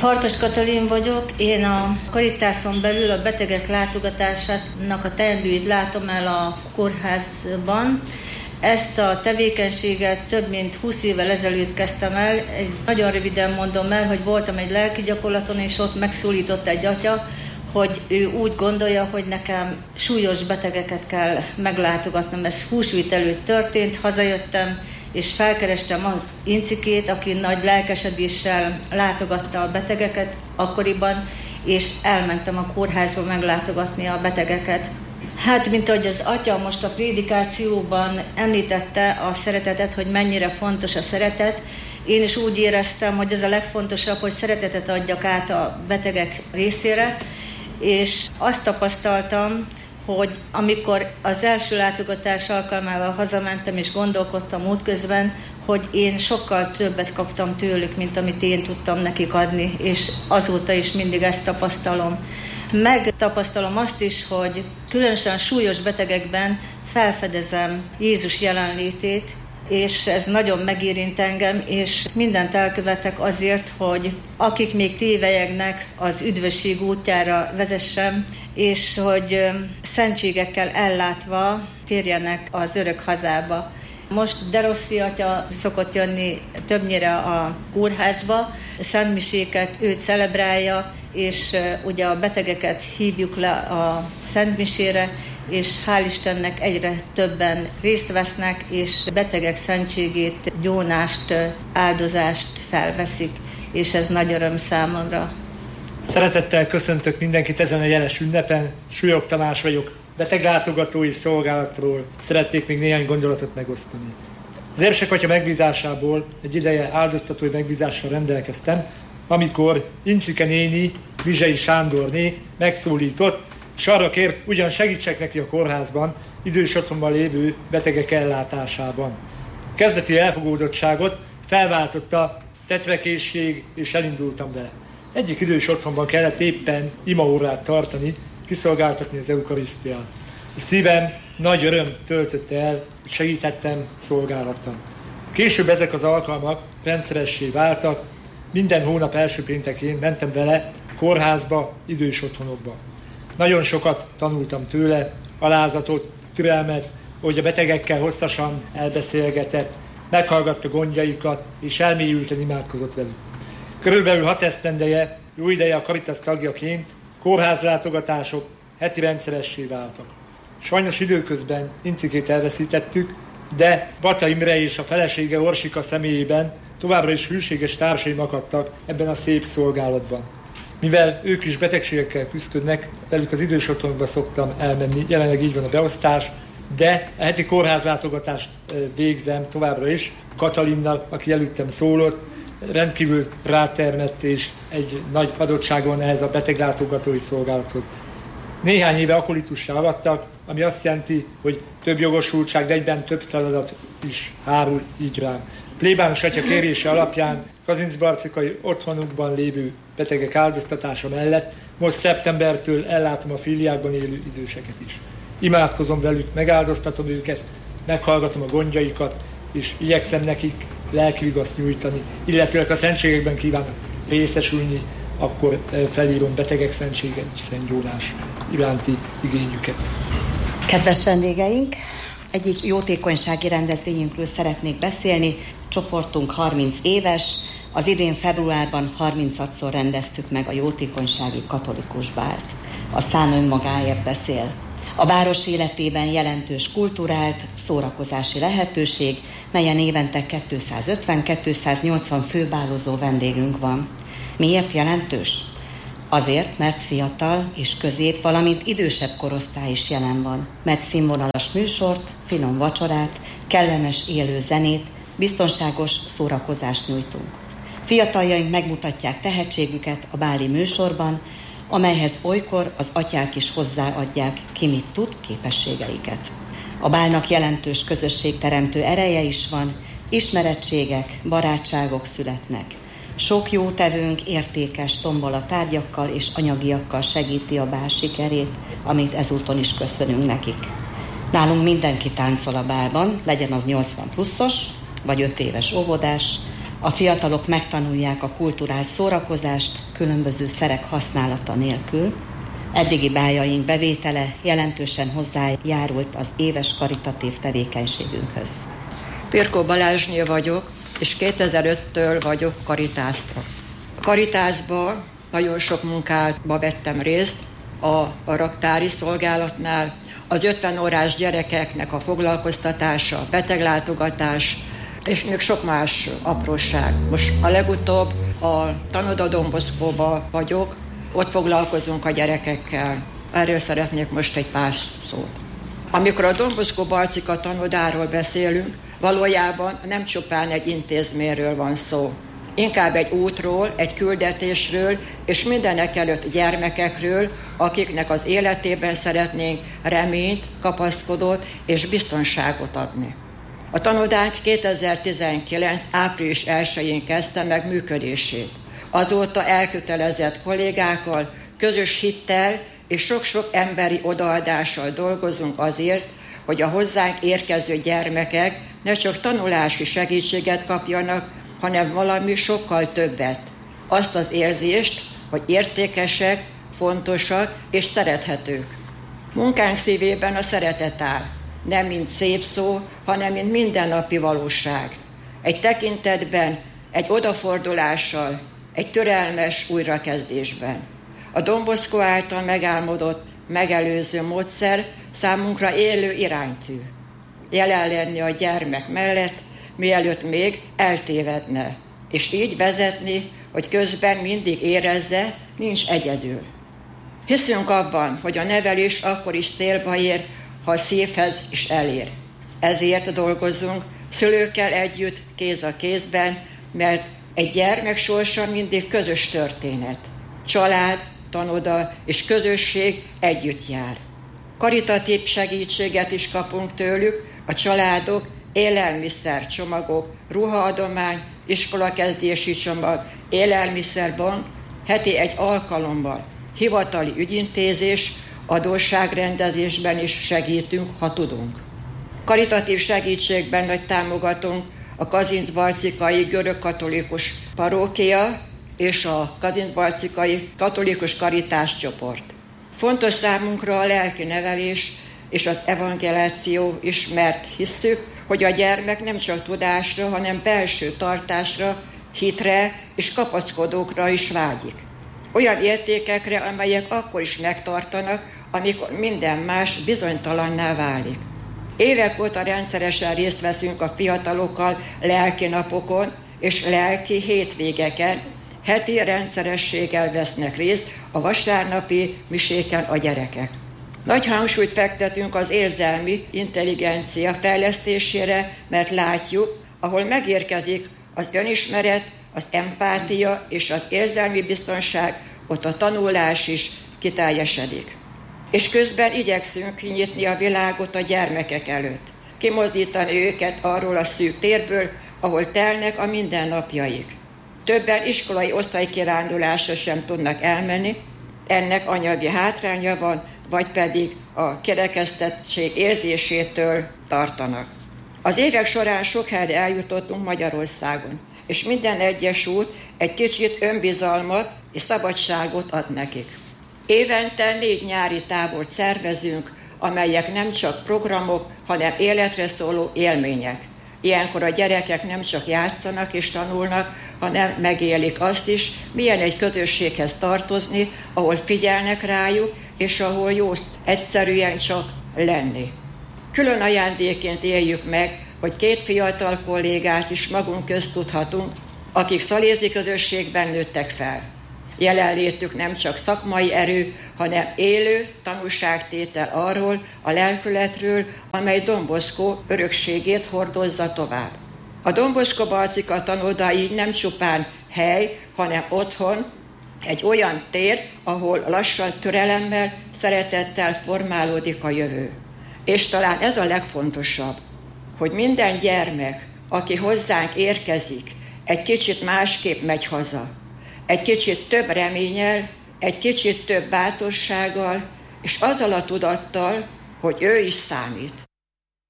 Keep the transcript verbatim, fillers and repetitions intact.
Farkas Katalin vagyok, én a Caritáson belül a betegek látogatásának a teendőit látom el a kórházban. Ezt a tevékenységet több mint húsz évvel ezelőtt kezdtem el. Egy, nagyon röviden mondom el, hogy voltam egy lelki gyakorlaton, és ott megszólított egy atya, hogy ő úgy gondolja, hogy nekem súlyos betegeket kell meglátogatnom. Ez húsvét előtt történt, hazajöttem, és felkerestem az incikét, aki nagy lelkesedéssel látogatta a betegeket akkoriban, és elmentem a kórházba meglátogatni a betegeket. Hát, mint ahogy az atya most a prédikációban említette a szeretetet, hogy mennyire fontos a szeretet, én is úgy éreztem, hogy ez a legfontosabb, hogy szeretetet adjak át a betegek részére, és azt tapasztaltam, hogy amikor az első látogatás alkalmával hazamentem és gondolkodtam útközben, hogy én sokkal többet kaptam tőlük, mint amit én tudtam nekik adni, és azóta is mindig ezt tapasztalom. Megtapasztalom azt is, hogy különösen súlyos betegekben felfedezem Jézus jelenlétét, és ez nagyon megérint engem, és mindent elkövetek azért, hogy akik még tévelyegnek, az üdvösség útjára vezessem, és hogy szentségekkel ellátva térjenek az örök hazába. Most De Rossi atya szokott jönni többnyire a kórházba, szentmiséket őt celebrálja, és ugye a betegeket hívjuk le a szentmisére, és hál' Istennek egyre többen részt vesznek, és betegek szentségét, gyónást, áldozást felveszik, és ez nagy öröm számomra. Szeretettel köszöntök mindenkit ezen a jeles ünnepen. Súlyog Tamás vagyok, beteglátogatói szolgálatról szeretnék még néhány gondolatot megosztani. Az Érsek atya megbízásából egy ideje áldoztatói megbízással rendelkeztem, amikor Incike néni, Vizsei Sándorné megszólított, és arra kért, ugyan segítsek neki a kórházban, idős otthonban lévő betegek ellátásában. A kezdeti elfogódottságot felváltotta tetvekészség, és elindultam vele. Egyik idős otthonban kellett éppen imaórát tartani, kiszolgáltatni az eukarisztiát. A szívem nagy öröm töltötte el, hogy segítettem, szolgálattam. Később ezek az alkalmak rendszeressé váltak, minden hónap első péntekén mentem vele kórházba, idős otthonokba. Nagyon sokat tanultam tőle, alázatot, türelmet, hogy a betegekkel hosszasan elbeszélgetett, meghallgatta gondjaikat, és elmélyülten imádkozott velük. Körülbelül hat esztendeje, jó ideje a Caritas tagjaként, kórházlátogatások heti rendszeressé váltak. Sajnos időközben Incikét elveszítettük, de Bata Imre és a felesége Orsika személyében továbbra is hűséges társaim akadtak ebben a szép szolgálatban. Mivel ők is betegségekkel küzdködnek, velük az idős otthonba szoktam elmenni, jelenleg így van a beosztás, de a heti kórházlátogatást végzem továbbra is Katalinnal, aki előttem szólott, rendkívül rátermett és egy nagy adottságon ehhez a beteglátogatói szolgálathoz. Néhány éve akolitussá avattak, ami azt jelenti, hogy több jogosultság, de egyben több feladat is hárul így rám. Plébános atya kérése alapján kazincbarcikai otthonukban lévő betegek áldoztatása mellett most szeptembertől ellátom a filiákban élő időseket is. Imádkozom velük, megáldoztatom őket, meghallgatom a gondjaikat, és igyekszem nekik lelki vigaszt nyújtani, illetőleg a szentségekben kívánok részesülni, akkor felírom betegek szentsége és szentgyónás iránti igényüket. Kedves vendégeink, egyik jótékonysági rendezvényünkről szeretnék beszélni. Csoportunk harminc éves, az idén februárban harmincadszor rendeztük meg a jótékonysági katolikus bált. A szán önmagáért beszél. A város életében jelentős kulturált, szórakozási lehetőség, melyen évente kétszázötven-kétszáznyolcvan főbálozó vendégünk van. Miért jelentős? Azért, mert fiatal és közép, valamint idősebb korosztály is jelen van, mert színvonalas műsort, finom vacsorát, kellemes élő zenét, biztonságos szórakozást nyújtunk. Fiataljaink megmutatják tehetségüket a báli műsorban, amelyhez olykor az atyák is hozzáadják, ki mit tud, képességeiket. A bálnak jelentős közösségteremtő ereje is van, ismerettségek, barátságok születnek. Sok jó tevőnk értékes tombola tárgyakkal és anyagiakkal segíti a bál sikerét, amit ezúton is köszönünk nekik. Nálunk mindenki táncol a bálban, legyen az nyolcvan pluszos, vagy öt éves óvodás, A fiatalok megtanulják a kulturált szórakozást különböző szerek használata nélkül. Eddigi bájaink bevétele jelentősen hozzájárult az éves karitatív tevékenységünkhöz. Pirkó Balázsné vagyok, és kétezer-öttől vagyok karitásztra. A karitászba nagyon sok munkába vettem részt, a, a raktári szolgálatnál, az ötven órás gyerekeknek a foglalkoztatása, beteglátogatás, és még sok más apróság. Most a legutóbb a Tanoda Don Boscóba vagyok, ott foglalkozunk a gyerekekkel. Erről szeretnék most egy pár szót. Amikor a Don Bosco Balcika tanodáról beszélünk, valójában nem csupán egy intézményről van szó. Inkább egy útról, egy küldetésről, és mindenek előtt gyermekekről, akiknek az életében szeretnénk reményt, kapaszkodót és biztonságot adni. A tanodánk kétezer-tizenkilenc. április elsején kezdte meg működését. Azóta elkötelezett kollégákkal, közös hittel és sok-sok emberi odaadással dolgozunk azért, hogy a hozzánk érkező gyermekek ne csak tanulási segítséget kapjanak, hanem valami sokkal többet. Azt az érzést, hogy értékesek, fontosak és szerethetők. Munkánk szívében a szeretet áll. Nem mint szép szó, hanem mint mindennapi valóság. Egy tekintetben, egy odafordulással, egy türelmes újrakezdésben. A Don Bosco által megálmodott, megelőző módszer számunkra élő iránytű. Jelen lenni a gyermek mellett, mielőtt még eltévedne, és így vezetni, hogy közben mindig érezze, nincs egyedül. Hiszünk abban, hogy a nevelés akkor is célba ér, ha a szívhez is elér. Ezért dolgozunk szülőkkel együtt, kéz a kézben, mert egy gyermek sorsa mindig közös történet. Család, tanoda és közösség együtt jár. Karitatív segítséget is kapunk tőlük, a családok, élelmiszer csomagok, ruhaadomány, iskolakezdési csomag, élelmiszerbank, heti egy alkalommal, hivatali ügyintézés, adósságrendezésben is segítünk, ha tudunk. Karitatív segítségben nagy támogatunk a Kazincbarcikai görögkatolikus parókia és a Kazincbarcikai katolikus karitás csoport. Fontos számunkra a lelki nevelés és az evangeláció is, mert hisszük, hogy a gyermek nem csak tudásra, hanem belső tartásra, hitre és kapaszkodókra is vágyik. Olyan értékekre, amelyek akkor is megtartanak, amikor minden más bizonytalanná válik. Évek óta rendszeresen részt veszünk a fiatalokkal lelki napokon és lelki hétvégeken, heti rendszerességgel vesznek részt a vasárnapi miséken a gyerekek. Nagy hangsúlyt fektetünk az érzelmi intelligencia fejlesztésére, mert látjuk, ahol megérkezik az önismeret, az empátia és az érzelmi biztonság, ott a tanulás is kiteljesedik. És közben igyekszünk kinyitni a világot a gyermekek előtt, kimozdítani őket arról a szűk térből, ahol telnek a mindennapjaik. Többen iskolai osztálykirándulásra sem tudnak elmenni, ennek anyagi hátránya van, vagy pedig a kirekesztettség érzésétől tartanak. Az évek során sok helyre eljutottunk Magyarországon, és minden egyes út egy kicsit önbizalmat és szabadságot ad nekik. Évente négy nyári tábort szervezünk, amelyek nem csak programok, hanem életre szóló élmények. Ilyenkor a gyerekek nem csak játszanak és tanulnak, hanem megélik azt is, milyen egy közösséghez tartozni, ahol figyelnek rájuk, és ahol jó egyszerűen csak lenni. Külön ajándékként éljük meg, hogy két fiatal kollégát is magunk közt tudhatunk, akik szalézi közösségben nőttek fel. Jelenlétük nem csak szakmai erő, hanem élő tanúságtétel arról a lelkületről, amely Don Bosco örökségét hordozza tovább. A Don Bosco Balcika tanoda így nem csupán hely, hanem otthon, egy olyan tér, ahol lassan türelemmel, szeretettel formálódik a jövő. És talán ez a legfontosabb, hogy minden gyermek, aki hozzánk érkezik, egy kicsit másképp megy haza. Egy kicsit több reménnyel, egy kicsit több bátorsággal, és azzal a tudattal, hogy ő is számít.